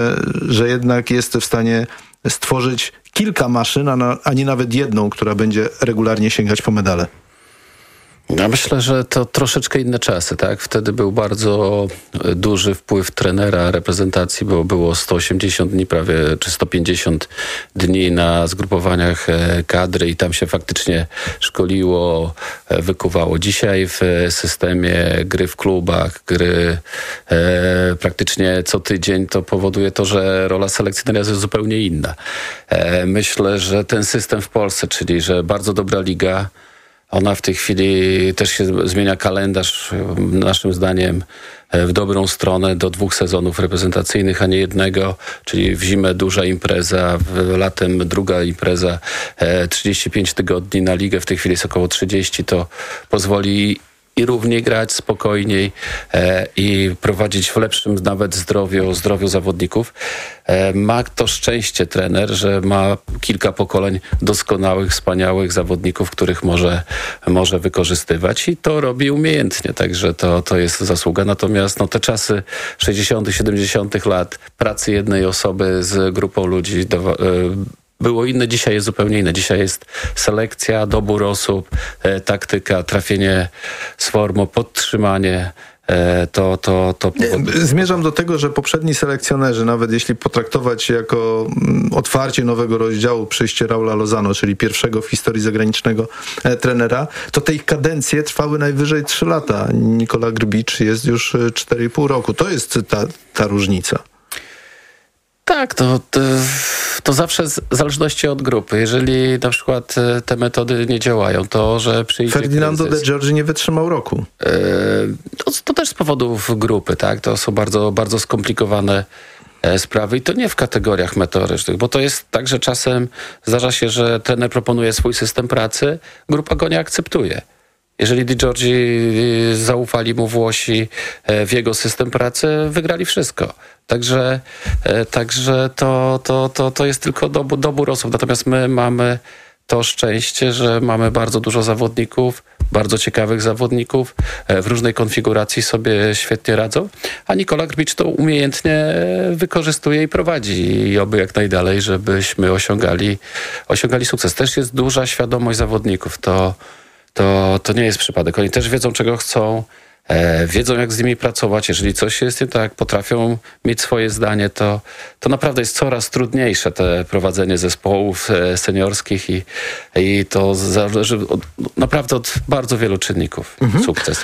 że jednak jest w stanie stworzyć kilka maszyn, a nie nawet jedną, która będzie regularnie sięgać po medale? Ja myślę, że to troszeczkę inne czasy, tak? Wtedy był bardzo duży wpływ trenera reprezentacji, bo było 180 dni prawie, czy 150 dni na zgrupowaniach kadry i tam się faktycznie szkoliło, wykuwało. Dzisiaj w systemie gry w klubach, gry praktycznie co tydzień, to powoduje to, że rola selekcjonera jest zupełnie inna. Myślę, że ten system w Polsce, czyli że bardzo dobra liga, ona w tej chwili też się zmienia kalendarz, naszym zdaniem, w dobrą stronę do 2 sezonów reprezentacyjnych, a nie jednego, czyli w zimę duża impreza, latem druga impreza, 35 tygodni na ligę, w tej chwili jest około 30, to pozwoli i równiej grać, spokojniej i prowadzić w lepszym nawet zdrowiu zawodników. Ma to szczęście trener, że ma kilka pokoleń doskonałych, wspaniałych zawodników, których może wykorzystywać i to robi umiejętnie, także to jest zasługa. Natomiast te czasy 60., 70. lat pracy jednej osoby z grupą ludzi było inne, dzisiaj jest zupełnie inne. Dzisiaj jest selekcja, dobór osób, taktyka, trafienie z formą, podtrzymanie. Zmierzam do tego, że poprzedni selekcjonerzy, nawet jeśli potraktować jako otwarcie nowego rozdziału przyjście Raula Lozano, czyli pierwszego w historii zagranicznego trenera, to te ich kadencje trwały najwyżej 3 lata. Nikola Grbicz jest już 4,5 roku. To jest ta różnica. Tak, to zawsze w zależności od grupy. Jeżeli na przykład te metody nie działają, to że przyjdzie Ferdinando de Giorgi nie wytrzymał roku. To też z powodów grupy, tak? To są bardzo, bardzo skomplikowane sprawy i to nie w kategoriach meteorycznych, bo to jest tak, że czasem zdarza się, że trener proponuje swój system pracy, grupa go nie akceptuje. Jeżeli Di Giorgi zaufali mu Włosi w jego system pracy, wygrali wszystko. Także to jest tylko dobór osób. Natomiast my mamy to szczęście, że mamy bardzo dużo zawodników, bardzo ciekawych zawodników, w różnej konfiguracji sobie świetnie radzą, a Nikola Grbicz to umiejętnie wykorzystuje i prowadzi i oby jak najdalej, żebyśmy osiągali sukces. Też jest duża świadomość zawodników. To nie jest przypadek. Oni też wiedzą, czego chcą, wiedzą, jak z nimi pracować. Jeżeli coś jest nie tak, potrafią mieć swoje zdanie, to naprawdę jest coraz trudniejsze te prowadzenie zespołów seniorskich i to zależy naprawdę od bardzo wielu czynników. Sukces.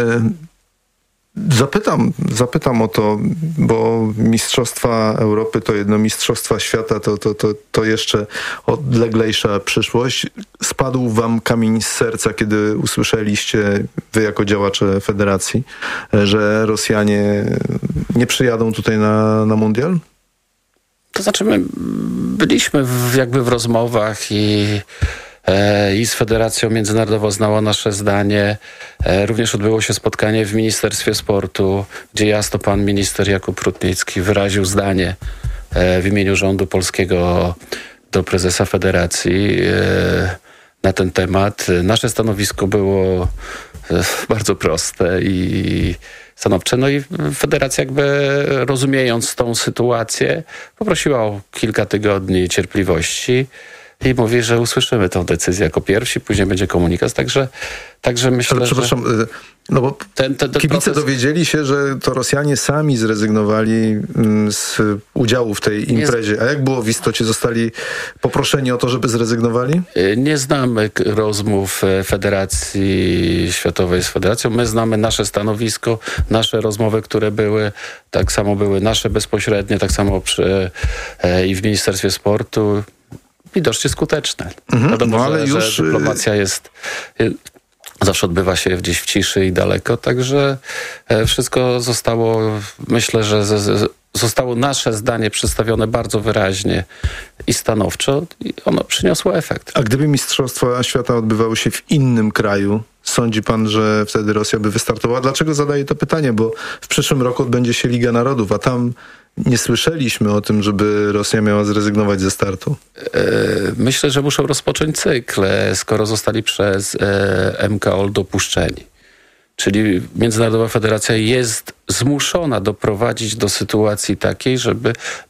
Zapytam o to, bo Mistrzostwa Europy to jedno, Mistrzostwa Świata to jeszcze odleglejsza przyszłość. Spadł wam kamień z serca, kiedy usłyszeliście, wy jako działacze federacji, że Rosjanie nie przyjadą tutaj na mundial? To znaczy my byliśmy w rozmowach i z Federacją Międzynarodową znała nasze zdanie. Również odbyło się spotkanie w Ministerstwie Sportu, gdzie jasno pan minister Jakub Rutnicki wyraził zdanie w imieniu rządu polskiego do prezesa Federacji na ten temat. Nasze stanowisko było bardzo proste i stanowcze. No i Federacja rozumiejąc tą sytuację poprosiła o kilka tygodni cierpliwości i mówi, że usłyszymy tę decyzję jako pierwsi, później będzie komunikat. Także myślę, ale przepraszam, no bo kibice dowiedzieli się, że to Rosjanie sami zrezygnowali z udziału w tej imprezie. A jak było w istocie? Zostali poproszeni o to, żeby zrezygnowali? Nie znamy rozmów Federacji Światowej z Federacją. My znamy nasze stanowisko, nasze rozmowy, które były. Tak samo były nasze bezpośrednie, tak samo i w Ministerstwie Sportu. Widocznie skuteczne. Wiadomo, ale że dyplomacja zawsze odbywa się gdzieś w ciszy i daleko, także wszystko zostało, myślę, że zostało nasze zdanie przedstawione bardzo wyraźnie i stanowczo i ono przyniosło efekt. A gdyby Mistrzostwa Świata odbywały się w innym kraju, sądzi pan, że wtedy Rosja by wystartowała? Dlaczego zadaję to pytanie? Bo w przyszłym roku odbędzie się Liga Narodów, a tam nie słyszeliśmy o tym, żeby Rosja miała zrezygnować ze startu. Myślę, że muszą rozpocząć cykl, skoro zostali przez MKOL dopuszczeni. Czyli Międzynarodowa Federacja jest zmuszona doprowadzić do sytuacji takiej, żeby